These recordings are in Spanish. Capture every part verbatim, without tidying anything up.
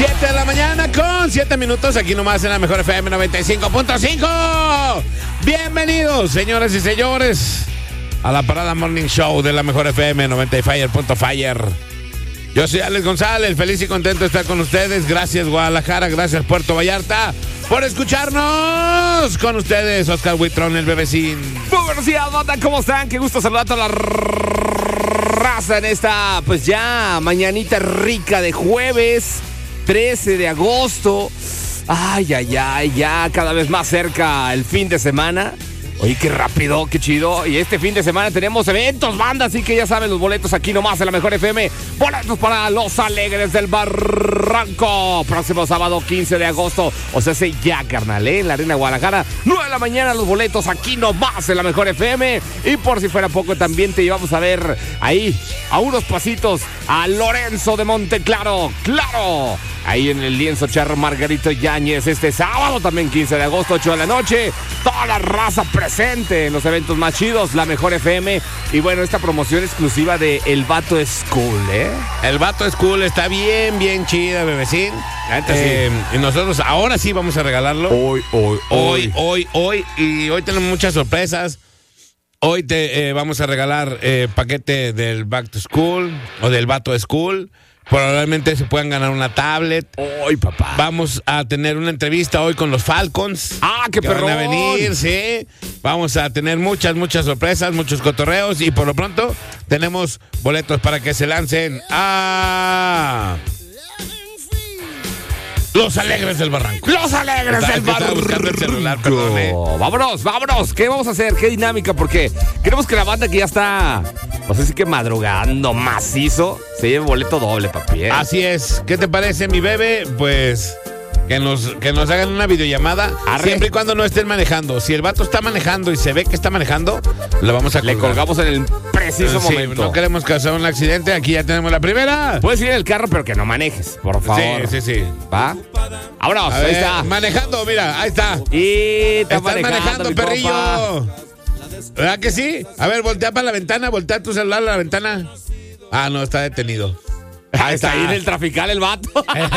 siete de la mañana con siete minutos, aquí nomás en la mejor F M noventa y cinco punto cinco. Bienvenidos, señoras y señores, a la Parada Morning Show de la mejor F M noventa y Fire punto Fire. Yo soy Alex González, feliz y contento de estar con ustedes. Gracias Guadalajara, gracias Puerto Vallarta por escucharnos. Con ustedes, Oscar Huitrón, el bebecín. Muy buenos días, banda, ¿cómo están? Qué gusto saludar a toda la raza en esta, pues ya, mañanita rica de jueves trece de agosto. Ay, ay, ay, ya cada vez más cerca el fin de semana. Oye, qué rápido, qué chido. Y este fin de semana tenemos eventos, banda, así que ya saben, los boletos aquí nomás en la mejor F M. Boletos para los Alegres del Barranco. Próximo sábado quince de agosto. O sea, se ya, carnal, ¿eh? En la Arena Guadalajara. nueve de la mañana los boletos aquí nomás en la mejor F M. Y por si fuera poco, también te llevamos a ver ahí, a unos pasitos, a Lorenzo de Monteclaro. ¡Claro! Ahí en el lienzo Charro Margarito Yáñez este sábado, también quince de agosto, ocho de la noche. Toda la raza presente en los eventos más chidos, la mejor F M. Y bueno, esta promoción exclusiva de El Vato School, ¿eh? El Vato School está bien, bien chida, bebecín. Eh, sí. Y nosotros ahora sí vamos a regalarlo. Hoy, hoy, hoy. Hoy, hoy, hoy. Y hoy tenemos muchas sorpresas. Hoy te eh, vamos a regalar eh, paquete del Back to School o del Vato School. Probablemente se puedan ganar una tablet. ¡Ay, papá! Vamos a tener una entrevista hoy con los Falcons. ¡Ah, qué perrón! Van a venir, sí. Vamos a tener muchas, muchas sorpresas, muchos cotorreos. Y por lo pronto tenemos boletos para que se lancen a... Los Alegres del Barranco. Los Alegres Está, del Barranco. buscando el celular, perdón, eh. Vámonos, vámonos. ¿Qué vamos a hacer? ¿Qué dinámica? Porque queremos que la banda que ya está, no sé si que madrugando macizo, se lleve boleto doble, papi, ¿eh? Así es. ¿Qué te parece, mi bebé? Pues que nos, que nos hagan una videollamada. Arre. Siempre y cuando no estén manejando. Si el vato está manejando y se ve que está manejando, lo vamos a colgar. Le colgamos en el preciso sí, momento. No queremos causar un accidente. Aquí ya tenemos la primera. Puedes ir en el carro, pero que no manejes, por favor. Sí, sí, sí. ¿Va? Vámonos, ahí está. Manejando, mira, ahí está. Y Estás manejando, manejando perrillo. Compa. ¿Verdad que sí? A ver, voltea para la ventana, voltea tu celular a la ventana. Ah, no, está detenido. Ahí está, ahí en el trafical el vato.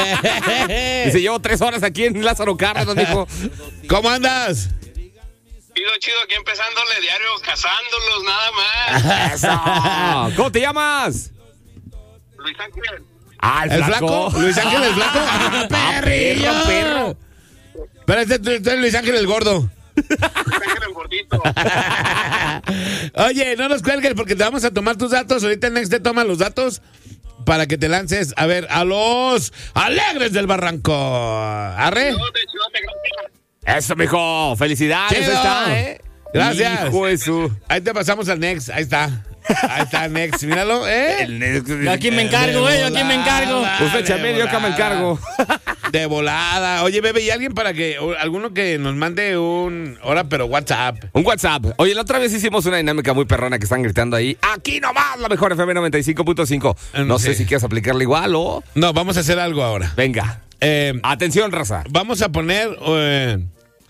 Y se llevó tres horas aquí en Lázaro Cárdenas, dijo. ¿Cómo andas? Chido, chido, aquí empezándole diario, cazándolos, nada más. Eso. ¿Cómo te llamas? Luis Ángel. Ah, el, ¿El flaco. flaco? Luis Ángel el flaco. ¡Ah, perrillo! Ah, perro, perro. Pero este, este es Luis Ángel el gordo. Luis Ángel el gordito. Oye, no nos cuelgues porque te vamos a tomar tus datos. Ahorita el Next te toma los datos para que te lances, a ver, a los Alegres del Barranco. ¿Arre? Eso, mijo. Felicidades. Ahí está, ¿eh? Gracias. Hijo de su... Ahí te pasamos al Next. Ahí está. Ahí está Next. Míralo, ¿eh? El Next. Yo aquí me encargo, ¿eh? Yo aquí me encargo. Usted chamel, yo acá me encargo. De volada. Oye, bebé, ¿y alguien para que, o, alguno que nos mande un, ahora, pero WhatsApp? Un WhatsApp. Oye, la otra vez hicimos una dinámica muy perrona que están gritando ahí. Aquí nomás, la mejor F M noventa y cinco punto cinco. No sí. sé si quieres aplicarla igual o... No, vamos a hacer algo ahora. Venga. Eh, Atención, raza. Vamos a poner eh,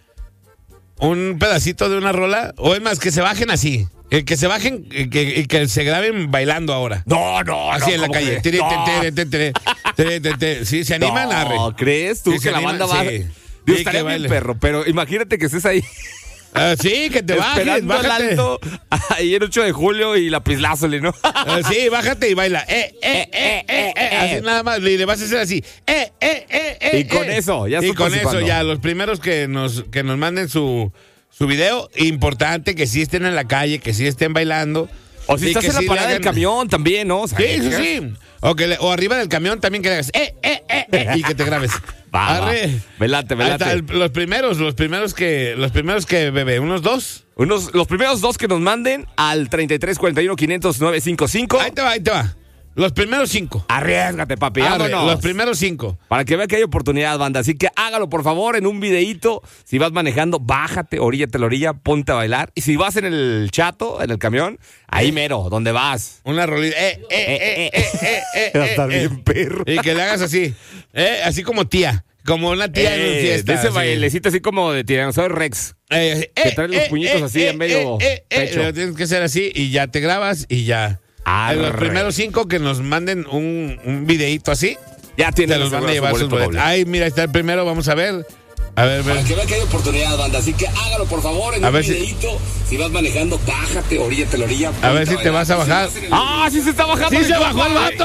un pedacito de una rola, o es más, que se bajen así. Eh, que se bajen y eh, que, que se graben bailando ahora. No, no, así no, en la calle. Tere, no. tere, tere, tere, tere, tere, tere. Sí, se animan, no, arre. ¿crees tú sí, que la animan, banda va? Sí. Dios, Sí, estaría que bien, baile. perro, pero imagínate que estés ahí. Uh, sí, que te bajes, Esperando el bájate. alto, ahí el ocho de julio y la Pislázole, ¿no? Uh, sí, bájate y baila. Eh, eh, eh, eh, eh. Así nada más. Y le vas a hacer así. Eh, eh, eh, eh. Y con eh. eso, ya Y estoy con eso, participando. ya. Los primeros que nos, que nos manden su, su video, importante que sí estén en la calle, que sí estén bailando. O si y estás que en la sí parada le del hagan- camión también, ¿no? O sea, Sí, que- sí, sí. O, que le- o arriba del camión también que le hagas. Eh, eh, eh, eh. Y que te grabes. Va, va. Arre. Velate, Ahí está, velate. el- los primeros, los primeros que, los primeros que, bebé, unos dos. Unos, los primeros dos que nos manden al treinta y tres cuarenta y uno quinientos nueve cincuenta y cinco. Ahí te va, ahí te va. Los primeros cinco. Arriésgate, papi, Arre, vámonos. los primeros cinco. Para que vea que hay oportunidad, banda. Así que hágalo, por favor, en un videíto. Si vas manejando, bájate, oríllate a la orilla, ponte a bailar. Y si vas en el chato, en el camión, ahí mero, donde vas. Una rolita. Eh, eh, eh, eh, eh, eh, Va a estar eh, eh. bien perro. Y que le hagas así. Eh, así como tía. Como una tía en una Eh, fiesta. de ese así. bailecito así como de Tiranosaurio Rex. Eh, que eh, trae los eh, puñitos eh, así eh, en medio eh, eh, pecho. eh, tienes que ser así y ya te grabas y ya. Arre. Los primeros cinco que nos manden un, un videíto así. Ya tiene Se los van a llevar sus boletos. Ay, mira, está el primero, vamos a ver. A ver, Para ver. que vean que hay oportunidad, banda. Así que hágalo, por favor, en A un ver si- videíto. Si... vas manejando, bájate, oríllate la orilla. A ver si te vas a bajar. ¡Ah, sí se está bajando! ¡Sí mi se compa! bajó el vato!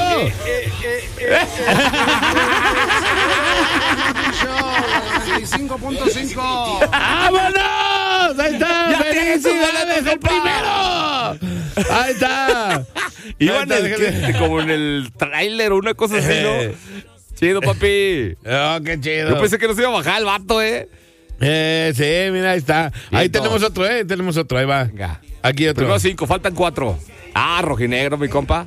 cinco punto cinco. ¡Vámonos! ¡Ahí está! ¡Ya tiene su ¡Felicidades, boleto, el compa! primero! ¡Ahí está! Iban Ahí el- está, déjale. como en el tráiler o una cosa así, ¿no? Chido, papi. Oh, qué chido. Yo pensé que no se iba a bajar el vato, ¿eh? Eh, sí, mira, ahí está. Ahí Listo. tenemos otro, ¿eh? Tenemos otro, ahí va. Venga. Aquí otro. Primero cinco, faltan cuatro. Ah, rojinegro, mi compa.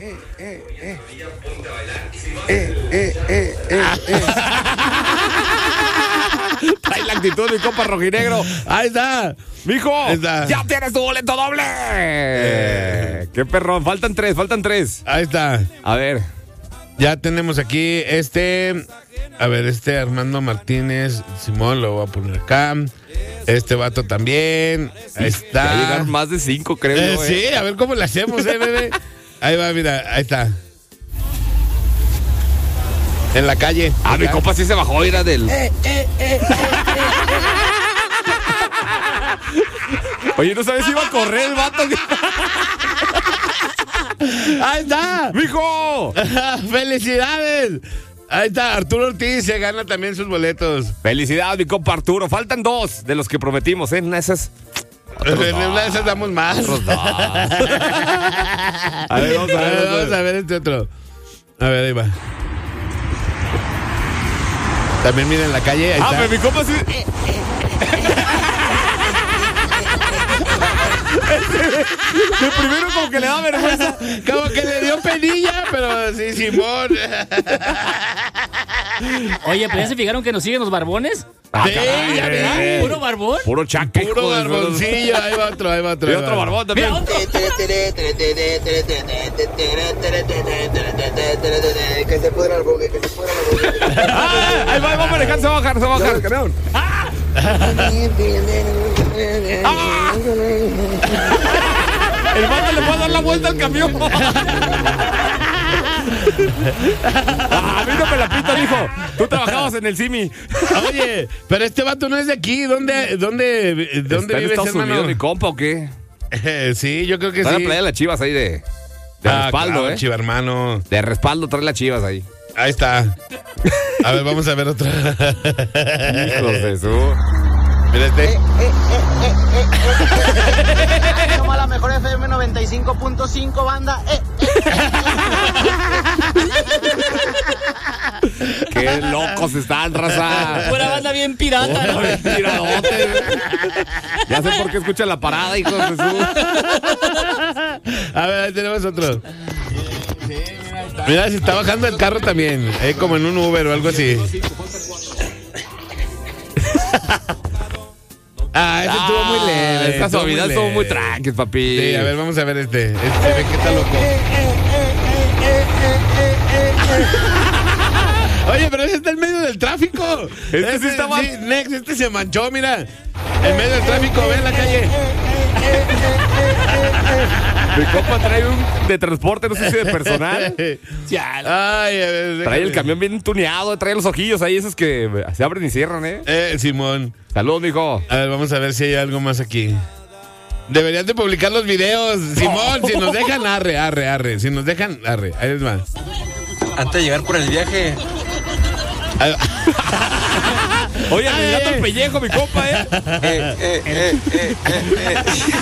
Trae la actitud, mi compa rojinegro. Ahí está. Mijo, Ahí está. ya tienes tu boleto doble. Qué perrón, faltan tres, faltan tres. Ahí está. A ver. Ya tenemos aquí este. A ver, este Armando Martínez. Simón, lo voy a poner acá. Este vato también. Ahí está. Ya llegaron más de cinco, creo Eh, yo, ¿eh? sí, a ver cómo le hacemos, eh, bebé. Ahí va, mira, ahí está. En la calle. Ah, mi Acá. compa sí se bajó, era del. Oye, no sabes si iba a correr el vato. Ahí está. ¡Mijo! ¡Felicidades! Ahí está, Arturo Ortiz se gana también sus boletos. Felicidades, mi compa Arturo. Faltan dos de los que prometimos, ¿eh? En esas. En una de esas damos más. Otros dos. A ver, vamos a A ver. ver, vamos a ver este otro. A ver, ahí va. También miren en la calle, ahí Ah, está. pero mi compa sí. De primero como que le da vergüenza. Como que le dio penilla, pero sí, Simón. Oye, pues ya se fijaron que nos siguen los barbones. Sí, ya vi. eh. ¿Puro barbón? Puro chaque. Puro hijo de su- barboncillo. Ahí va otro, ahí va otro. Y ahí otro va. barbón también. Mira, otro. Que se pudra el buque, que se pudra el buque. Ah, ahí va, ahí va manejando, se va a bajar, se va a bajar. Ah. El vato le puede dar la vuelta al camión. Ah, a mí no me la pita, mijo. Tú trabajabas en el Simi. Oye, pero este vato no es de aquí. ¿Dónde, dónde, dónde ¿Está en vives, Estados hermano? Unidos, mi compa, o qué? Eh, sí, yo creo que Trae sí. la playa de las chivas ahí de, de Ah, respaldo, claro, ¿eh? chiva, hermano. De respaldo trae las chivas ahí. Ahí está. A ver, vamos a ver otro. Hijos de su. Mira este. Toma la mejor F M noventa y cinco punto cinco, banda. Eh, Qué locos están, raza. Pura banda bien pirata, ¿no? Bien tiradote. Ya sé por qué escuchan la parada, hijos de su. A ver, ahí tenemos otro. Mira, se está bajando el carro también. Eh, como en un Uber o algo así. Ah, ese estuvo muy leve. Esta estuvo suavidad muy estuvo muy leve. tranqui, papi. Sí, a ver, vamos a ver este. Este ve que está loco. Oye, pero ese está en medio del tráfico. Este sí está mal. Sí, Next, este se manchó, mira. En medio del tráfico, ve en la calle. Mi compa trae un de transporte, no sé si de personal. Ay, a ver, Trae el déjame. camión bien tuneado, trae los ojillos ahí, esos que se abren y cierran, ¿eh? Eh, Simón. Saludos, mijo. A ver, vamos a ver si hay algo más aquí. Deberían de publicar los videos, Simón. Si nos dejan, arre, arre, arre. Si nos dejan, arre. Ahí es más. Antes de llegar por el viaje, Oye, arreglando el pellejo, mi compa, ¿eh? eh, eh, eh, eh, eh,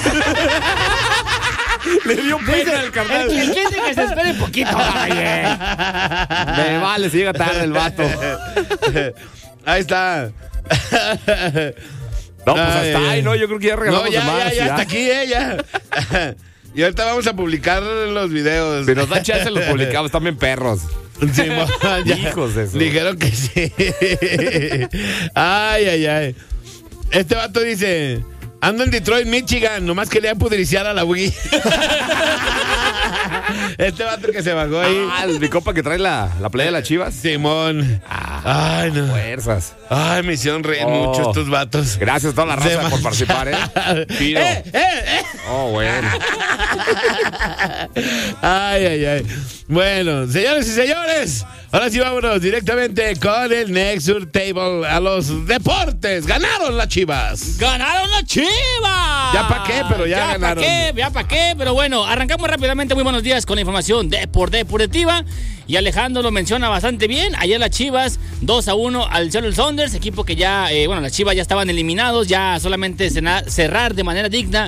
Le dio pena al El, carnal. el cliente que se espere un poquito. Oye. Me vale, si llega tarde el vato. Ahí está. No, pues Ay, hasta ay, ahí, ¿no? Yo creo que ya regalamos No, ya, de más. ya, ya, hasta aquí, eh, ya. Y ahorita vamos a publicar los videos. Si nos dan chance, los publicamos también perros. Simón, ya. Hijos de eso. Dijeron que sí. Ay, ay, ay. Este vato dice: ando en Detroit, Michigan, nomás quería pudriciar a la Wii. Este vato que se bajó ahí. Ah, el- mi compa que trae la, la playa de las chivas. Simón. Ah, Ay, no. Fuerzas. Ay, me hicieron reír Oh. mucho estos vatos. Gracias a toda la raza De por mancha. participar, ¿eh? Pido. ¡Eh, eh, eh! Oh, bueno. Ay, ay, ay. Bueno, señores y señores, ahora sí vámonos directamente con el Next Sur Table a los deportes. Ganaron las Chivas. ¡Ganaron las Chivas! Ya pa' qué, pero ya ganaron. Pa' qué, ya pa' qué, pero bueno, arrancamos rápidamente. Muy buenos días con la información de por deportiva. Y Alejandro lo menciona bastante bien. Ayer las Chivas dos a uno al Seattle Sounders, equipo que ya, eh, bueno, las Chivas ya estaban eliminados, ya solamente cerrar de manera digna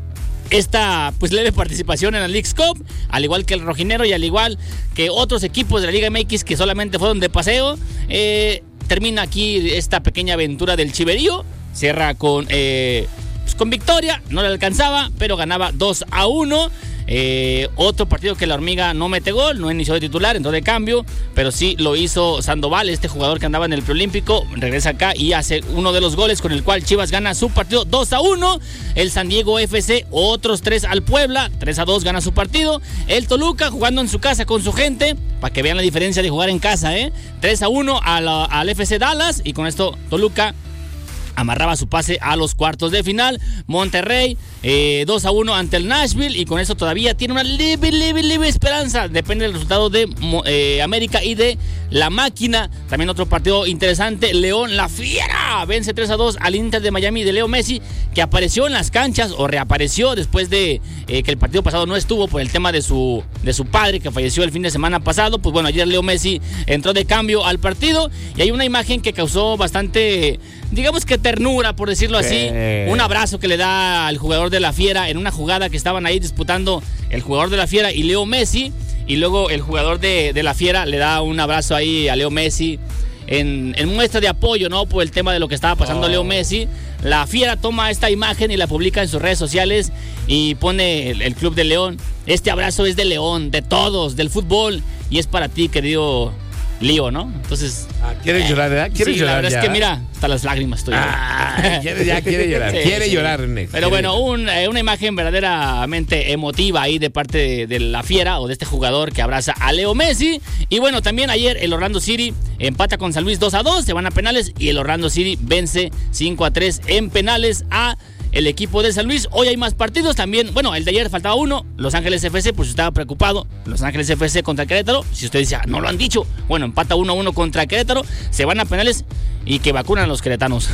esta pues leve participación en la Leagues Cup, al igual que el rojinero y al igual que otros equipos de la Liga M X que solamente fueron de paseo. Eh, termina aquí esta pequeña aventura del Chiverío, cierra con, eh, pues, con victoria, no le alcanzaba, pero ganaba dos a uno. Eh, otro partido que la Hormiga no mete gol, no inició de titular, entró de cambio, pero sí lo hizo Sandoval, este jugador que andaba en el preolímpico, regresa acá y hace uno de los goles con el cual Chivas gana su partido dos a uno. El San Diego F C, otros tres al Puebla, tres a dos gana su partido. El Toluca jugando en su casa con su gente, para que vean la diferencia de jugar en casa, ¿eh? tres a uno al, al F C Dallas, y con esto Toluca amarraba su pase a los cuartos de final. Monterrey eh, dos a uno ante el Nashville, y con eso todavía tiene una leve, leve, leve esperanza. Depende del resultado de eh, América y de la Máquina. También otro partido interesante, León, la Fiera vence tres a dos al Inter de Miami de Leo Messi, que apareció en las canchas o reapareció después de eh, que el partido pasado no estuvo por el tema de su, de su padre, que falleció el fin de semana pasado. Pues bueno, ayer Leo Messi entró de cambio al partido, y hay una imagen que causó bastante, digamos que ternura, por decirlo así. Sí. Un abrazo que le da al jugador de la Fiera en una jugada que estaban ahí disputando el jugador de la Fiera y Leo Messi, y luego el jugador de, de la Fiera le da un abrazo ahí a Leo Messi en, en muestra de apoyo, ¿no? Por el tema de lo que estaba pasando oh. Leo Messi. La Fiera toma esta imagen y la publica en sus redes sociales y pone el, el Club de León: este abrazo es de León, de todos, del fútbol, y es para ti, querido Lío, ¿no? Entonces... Ah, ¿quieres eh, llorar, verdad? ¿Quieres sí, llorar? la verdad ya? es que mira, hasta las lágrimas estoy. Ah, quiere, ya quiere llorar. Sí, quiere sí. llorar, Nex. Pero quiere bueno, un, eh, una imagen verdaderamente emotiva ahí de parte de, de la Fiera, o de este jugador que abraza a Leo Messi. Y bueno, también ayer el Orlando City empata con San Luis dos a dos, se van a penales, y el Orlando City vence cinco a tres en penales a el equipo de San Luis. Hoy hay más partidos también. Bueno, el de ayer faltaba uno, Los Ángeles F C, por si estaba preocupado. Los Ángeles F C contra Querétaro. Si usted dice, ah, no lo han dicho. Bueno, empata uno a uno contra Querétaro. Se van a penales y que vacunan a los queretanos.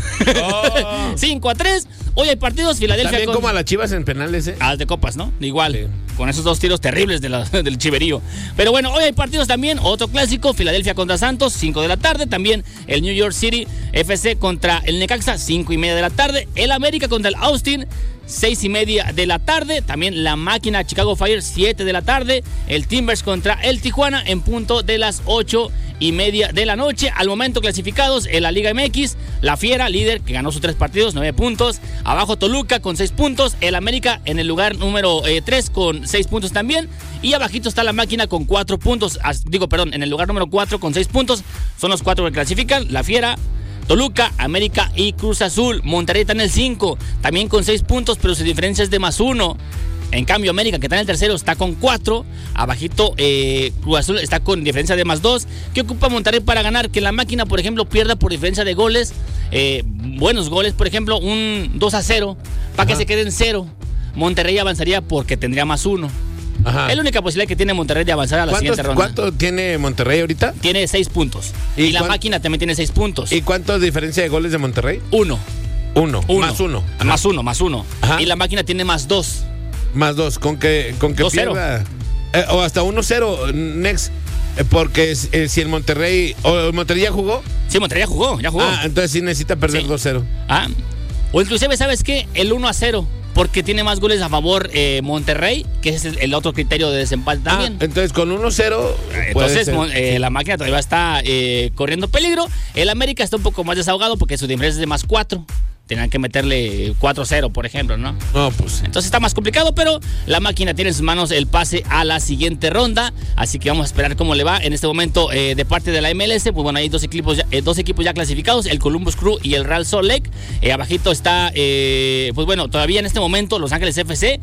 Oh. cinco a tres. Hoy hay partidos. Filadelfia también con... como a las Chivas en penales, ¿eh? Ah, de copas, ¿no? Igual. Sí. Con esos dos tiros terribles de la, del Chiverío. Pero bueno, hoy hay partidos también. Otro clásico, Filadelfia contra Santos, cinco de la tarde. También el New York City F C contra el Necaxa, cinco y media de la tarde. El América contra el Austin, seis y media de la tarde. También la Máquina Chicago Fire, siete de la tarde. El Timbers contra el Tijuana en punto de las ocho y media de la noche. Al momento clasificados en la Liga M X, la Fiera, líder, que ganó sus tres partidos, nueve puntos. Abajo Toluca con seis puntos. El América en el lugar número eh, tres con seis puntos también. Y abajito está la Máquina con cuatro puntos. As, digo, perdón, en el lugar número cuatro con seis puntos. Son los cuatro que clasifican. La Fiera, Toluca, América y Cruz Azul. Monterrey está en el cinco, también con seis puntos, pero su diferencia es de más uno. En cambio, América, que está en el tercero, está con cuatro. Abajito, eh, Cruz Azul está con diferencia de más dos. ¿Qué ocupa Monterrey para ganar? Que la Máquina, por ejemplo, pierda por diferencia de goles. Eh, buenos goles, por ejemplo, un dos a cero, para que se quede en cero. Monterrey avanzaría porque tendría más uno. Ajá. Es la única posibilidad que tiene Monterrey de avanzar a la siguiente ronda. ¿Cuánto tiene Monterrey ahorita? Tiene seis puntos. Y, y la cuán... Máquina también tiene seis puntos. ¿Y cuánto es diferencia de goles de Monterrey? Uno. Uno. uno. Más uno. Ajá. Más uno, más uno. Ajá. Y la Máquina tiene más dos. Más dos. ¿Con que, con que pierda? Eh, o hasta uno cero, Next. Eh, porque eh, si el Monterrey... ¿O el Monterrey ya jugó? Sí, Monterrey ya jugó, ya jugó. Ah, entonces sí necesita perder sí. dos cero. Ah. O inclusive, ¿sabes qué? El uno a cero. Porque tiene más goles a favor eh, Monterrey, que es el, el otro criterio de desempate también. Ah, entonces con uno cero. Entonces eh, la Máquina todavía está eh, corriendo peligro. El América está un poco más desahogado porque su diferencia es de más cuatro. Tenían que meterle cuatro cero, por ejemplo, ¿no? No, pues. Entonces está más complicado, pero la Máquina tiene en sus manos el pase a la siguiente ronda. Así que vamos a esperar cómo le va. En este momento, eh, de parte de la M L S, pues bueno, hay dos equipos ya, eh, dos equipos ya clasificados, el Columbus Crew y el Real Salt Lake. Eh, abajito está, eh, pues bueno, todavía en este momento Los Ángeles F C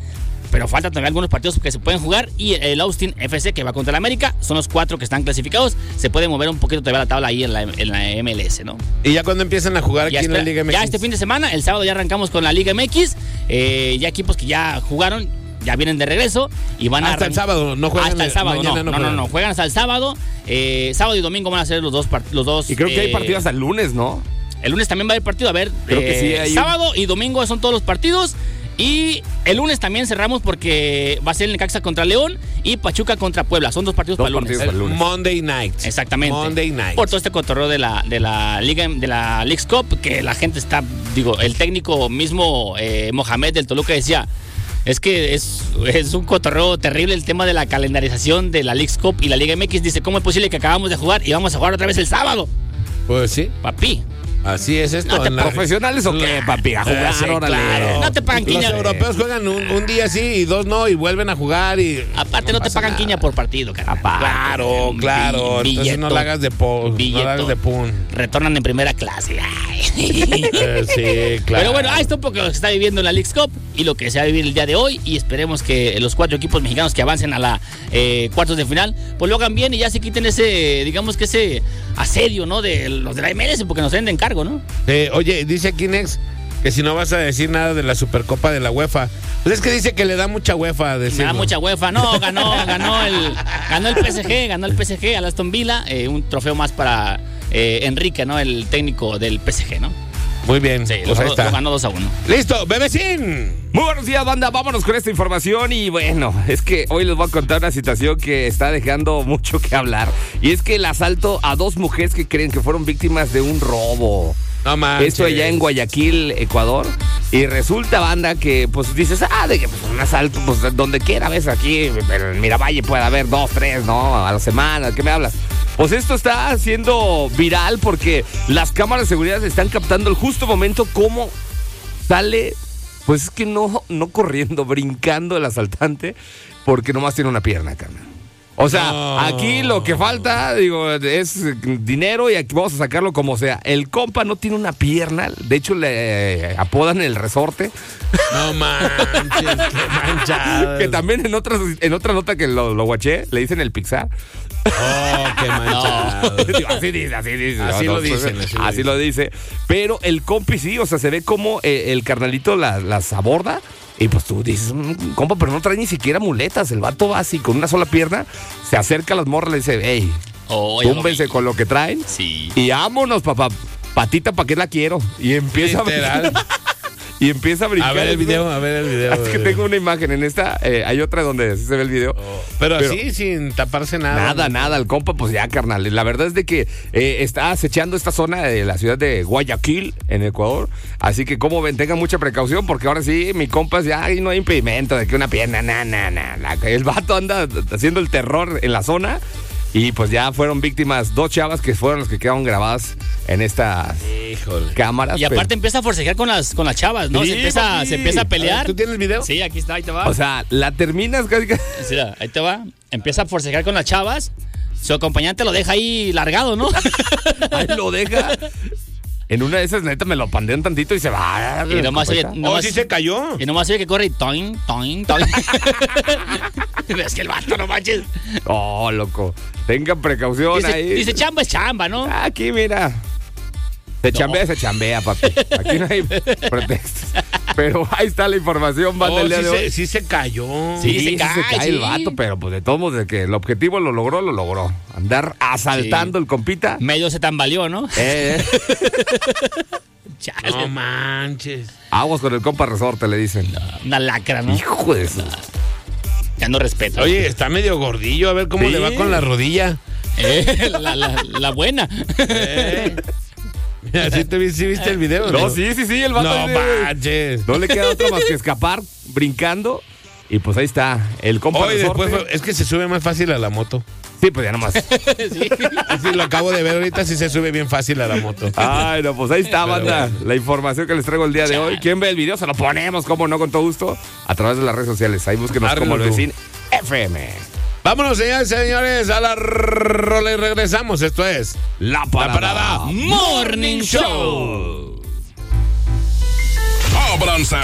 pero faltan todavía algunos partidos que se pueden jugar. Y el Austin F C, que va contra el América, son los cuatro que están clasificados. Se puede mover un poquito todavía la tabla ahí en la, en la M L S, ¿no? Y ya cuando empiezan a jugar Ya aquí espera- en la Liga M X. Ya este fin de semana, el sábado ya arrancamos con la Liga M X. Eh, ya equipos que ya jugaron, ya vienen de regreso y van a Hasta el arran- sábado, no juegan Hasta el el- sábado, mañana no, no no, no, juegan. no, juegan hasta el sábado. Eh, sábado y domingo van a ser los dos part- los dos. Y creo que hay eh, partidos hasta el lunes, ¿no? El lunes también va a haber partido. A ver, Creo que eh, sí, hay un- sábado y domingo son todos los partidos. Y el lunes también cerramos porque va a ser el Necaxa contra León y Pachuca contra Puebla. Son dos partidos Dos para el lunes. partidos. El lunes. Monday night. Exactamente. Monday night. Por todo este cotorreo de la, de la Liga, de la Leagues Cup, que la gente está, digo, el técnico mismo, eh, Mohamed del Toluca, decía, es que es, es un cotorreo terrible el tema de la calendarización de la Leagues Cup y la Liga M X. Dice, ¿cómo es posible que acabamos de jugar y vamos a jugar otra vez el sábado? Pues sí, Papi, así es esto. No te en la- ¿Profesionales o qué, papi? A jugar, Eh, sí, órale. claro. No te pagan Los quiña. europeos juegan un, un día sí y dos no y vuelven a jugar y... aparte no, te pasa pagan nada. quiña por partido, carnal. Claro, claro. Bi- Entonces no billeto, la hagas de po, no billeto. la hagas de pun. Retornan en primera clase. Ay. Eh, sí, claro. Pero bueno, ahí está un poco lo que se está viviendo en la Leagues Cup y lo que se va a vivir el día de hoy. Y esperemos que los cuatro equipos mexicanos que avancen a la eh, cuartos de final, pues lo hagan bien y ya se quiten ese, digamos que ese asedio, ¿no? De los de la M L S, porque nos den de encargo, ¿no? Eh, oye, dice aquí Nex que si no vas a decir nada de la Supercopa de la UEFA. Pues es que dice que le da mucha UEFA a Me decirlo. da mucha UEFA. No, ganó, ganó el, ganó el P S G, ganó el P S G al Aston Villa, eh, un trofeo más para eh, Enrique, ¿no? El técnico del P S G, ¿no? Muy bien, Sí, pues lo, ahí está. lo ganó dos a uno. Listo, bebecín. Muy buenos días, banda. Vámonos con esta información. Y bueno, es que hoy les voy a contar una situación que está dejando mucho que hablar. Y es que el asalto a dos mujeres que creen que fueron víctimas de un robo. No manches. Esto allá en Guayaquil, Ecuador. Y resulta, banda, que pues dices, ah, de que pues, un asalto, pues donde quiera, ves, aquí en Miravalle puede haber dos, tres, ¿no? A la semana, ¿qué me hablas? Pues esto está siendo viral porque las cámaras de seguridad están captando el justo momento cómo sale, pues es que no, no corriendo, brincando el asaltante, porque nomás tiene una pierna, carnal. O sea, No. aquí lo que falta, digo, es dinero y aquí vamos a sacarlo como sea. El compa no tiene una pierna, de hecho le eh, apodan el resorte. No manches, qué manchado. Que también en otra, en otra nota que lo, lo guaché, le dicen el Pixar. Oh, qué manchado. Digo, así dice, así dice. Así No, lo no, dicen, así lo Así lo dice. Pero el compi sí, o sea, se ve como eh, el carnalito las, las aborda. Y pues tú dices, "Mm, compa, pero no trae ni siquiera muletas. El vato va así con una sola pierna, se acerca a las morras y le dice, hey, Oh, ya lo túmbense vi. con lo que traen. Sí. Y vámonos, papá. Patita, ¿para qué la quiero? Y empieza Literal. a y empieza a brincar. A ver el video, a ver el video. Es que tengo una imagen en esta, eh, hay otra donde sí se ve el video. Pero, Pero- así, sin taparse nada. Nada, nada, el compa, pues ya, carnal. La verdad es de que eh, está acechando esta zona de la ciudad de Guayaquil, en Ecuador. Así que, como ven, tengan mucha precaución, porque ahora sí, mi compa, ya ahí no hay impedimento de que una pierna, na, na, na, na. El vato anda haciendo el terror en la zona. Y pues ya fueron víctimas dos chavas que fueron las que quedaron grabadas en estas Híjole. cámaras. Y aparte pero- empieza a forcejear con las, con las chavas, ¿no? Sí, se, empieza, papi. se empieza a A pelear. ver, ¿tú tienes video? Sí, aquí está, ahí te va. o sea, la terminas casi casi- Mira, ahí te va. Empieza a forcejear con las chavas. Su acompañante lo deja ahí largado, ¿no? ahí lo deja. En una de esas, neta, me lo pandean tantito y se va. Y nomás oye, Compa, Oh, nomás- sí se cayó. y nomás oye que corre y toin, toin, toin. Es que el vato, no manches. Oh, loco. Tengan precaución Dice, ahí. dice chamba es chamba, ¿no? Aquí, mira. Se No. chambea, se chambea, papi. Aquí no hay pretextos. Pero ahí está la información, banda, Oh, el día sí, de se, hoy. sí se cayó. Sí, Sí, se sí cae, se cae el sí. vato, pero pues de todos modos, de que el objetivo lo logró, lo logró. Andar asaltando Sí. el compita. Medio se tambaleó, ¿no? Eh, Chale. No manches. aguas con el compa resorte, le dicen. Una lacra, ¿no? Hijo de su... Ya no respeto. Oye, está medio gordillo. A ver cómo Sí. le va con la rodilla. Eh, la, la, la buena. Eh. Mira, ¿sí, te vi- sí viste el video? No, sí, sí, sí, el vato. No eh, manches. no le queda otra más que escapar, brincando. Y pues ahí está, el compa Oye, resorte. después fue- es que se sube más fácil a la moto. Sí, pues ya nomás. Sí. Sí, lo acabo de ver ahorita, sí se sube bien fácil a la moto. Ay, no, pues ahí está, Pero banda. bueno. La información que les traigo el día de hoy. ¿Quién ve el video? Se lo ponemos, como no, con todo gusto. A través de las redes sociales. Ahí búsquenos Árrelo como lo tú. decín F M. Vámonos, señores, señores, a la rola y regresamos. Esto es La La parada. Parada Morning Show. Ábranse